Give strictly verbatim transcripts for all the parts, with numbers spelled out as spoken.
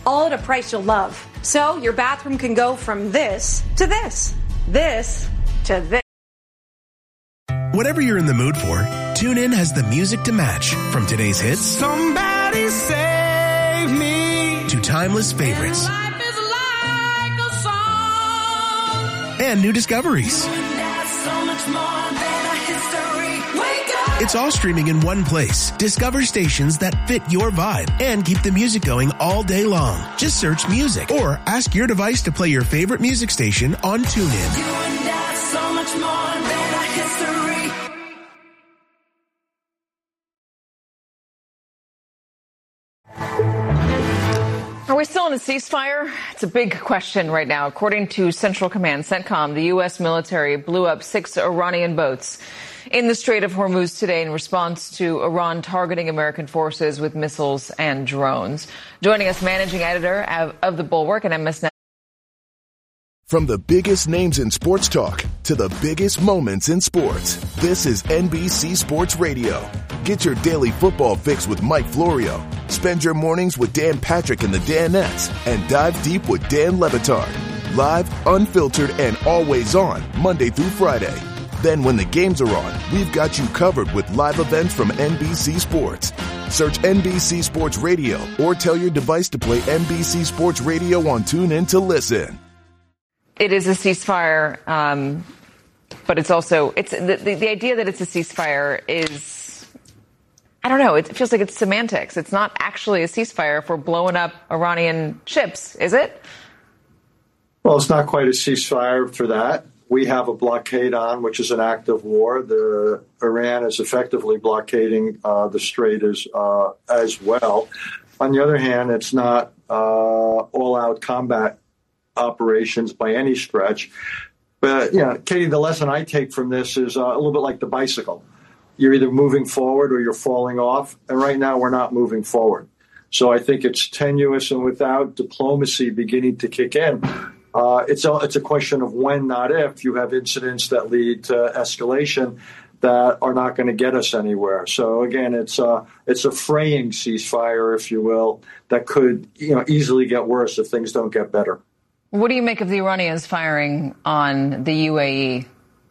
all at a price you'll love. So your bathroom can go from this to this, this to this. Whatever you're in the mood for, TuneIn has the music to match. From today's hits, Somebody Save Me, to timeless favorites. Life is like a song. And new discoveries. So much more than a history. Wake up. It's all streaming in one place. Discover stations that fit your vibe and keep the music going all day long. Just search music or ask your device to play your favorite music station on TuneIn. You and I, so much more than a history. Are we still in a ceasefire? It's a big question right now. According to Central Command, CENTCOM, the U S military blew up six Iranian boats in the Strait of Hormuz today in response to Iran targeting American forces with missiles and drones. Joining us, managing editor of, of The Bulwark and M S N. From the biggest names in sports talk to the biggest moments in sports, this is N B C Sports Radio. Get your daily football fix with Mike Florio. Spend your mornings with Dan Patrick and the Danettes, and dive deep with Dan Levitard. Live, unfiltered, and always on Monday through Friday. Then when the games are on, we've got you covered with live events from N B C Sports. Search N B C Sports Radio or tell your device to play N B C Sports Radio on TuneIn to listen. It is a ceasefire, um, but it's also, it's the, the, the idea that it's a ceasefire is, I don't know, it feels like it's semantics. It's not actually a ceasefire if we're blowing up Iranian ships, is it? Well, it's not quite a ceasefire for that. We have a blockade on, which is an act of war. The Iran is effectively blockading uh, the Strait as, uh, as well. On the other hand, it's not uh, all-out combat operations by any stretch. But, you know, Katie, the lesson I take from this is uh, a little bit like the bicycle. You're either moving forward or you're falling off. And right now we're not moving forward. So I think it's tenuous, and without diplomacy beginning to kick in, uh, it's, a, it's a question of when, not if, you have incidents that lead to escalation that are not going to get us anywhere. So again, it's a, it's a fraying ceasefire, if you will, that could, you know, easily get worse if things don't get better. What do you make of the Iranians firing on the U A E?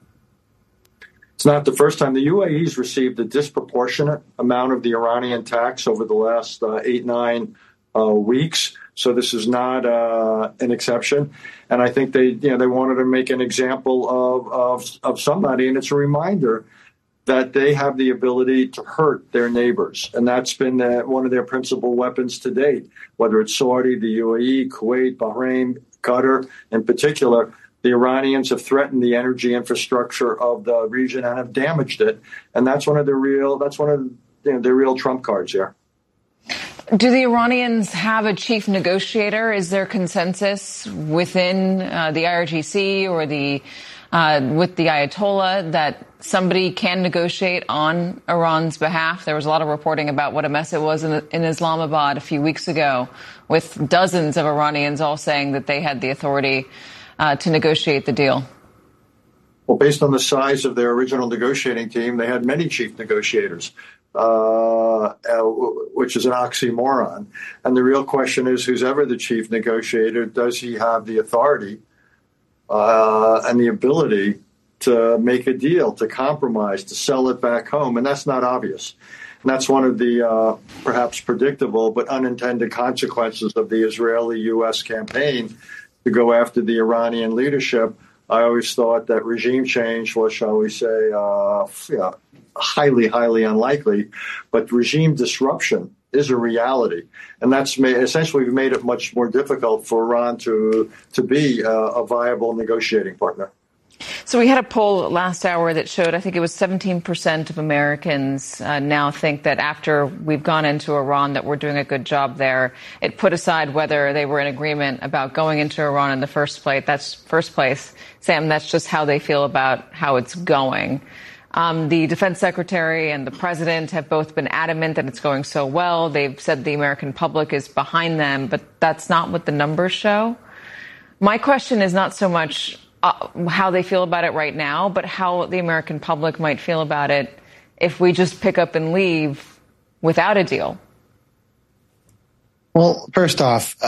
It's not the first time. The U A E's received a disproportionate amount of the Iranian tax over the last uh, eight, nine uh, weeks. So this is not uh, an exception. And I think they, you know, they wanted to make an example of, of, of somebody. And it's a reminder that they have the ability to hurt their neighbors. And that's been the, one of their principal weapons to date, whether it's Saudi, the U A E, Kuwait, Bahrain, Qatar in particular. The Iranians have threatened the energy infrastructure of the region and have damaged it. And that's one of the real, that's one of you know, their real trump cards here. Do the Iranians have a chief negotiator? Is there consensus within uh, the I R G C or the uh, with the Ayatollah that somebody can negotiate on Iran's behalf? There was a lot of reporting about what a mess it was in, in Islamabad a few weeks ago, with dozens of Iranians all saying that they had the authority uh, to negotiate the deal. Well, based on the size of their original negotiating team, they had many chief negotiators, uh, which is an oxymoron. And the real question is, who's ever the chief negotiator, does he have the authority uh, and the ability to make a deal, to compromise, to sell it back home? And that's not obvious. And that's one of the uh, perhaps predictable but unintended consequences of the Israeli-U S campaign to go after the Iranian leadership. I always thought that regime change was, shall we say, uh, yeah, highly, highly unlikely. But regime disruption is a reality. And that's made, essentially made it much more difficult for Iran to, to be uh, a viable negotiating partner. So we had a poll last hour that showed, I think it was seventeen percent of Americans uh, now think that after we've gone into Iran that we're doing a good job there. It put aside whether they were in agreement about going into Iran in the first place. That's first place. Sam, that's just how they feel about how it's going. Um, the defense secretary and the president have both been adamant that it's going so well. They've said the American public is behind them, but that's not what the numbers show. My question is not so much Uh, how they feel about it right now, but how the American public might feel about it if we just pick up and leave without a deal. Well, first off,